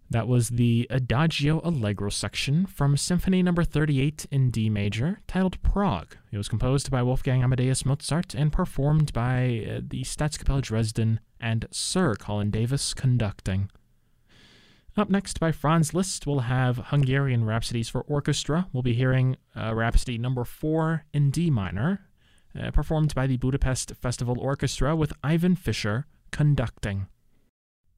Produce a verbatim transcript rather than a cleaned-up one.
That was the Adagio Allegro section from Symphony number thirty-eight in D major, titled Prague. It was composed by Wolfgang Amadeus Mozart and performed by uh, the Staatskapelle Dresden and Sir Colin Davis conducting. Up next by Franz Liszt, we'll have Hungarian Rhapsodies for Orchestra. We'll be hearing uh, Rhapsody number four in D minor, uh, performed by the Budapest Festival Orchestra with Ivan Fischer conducting.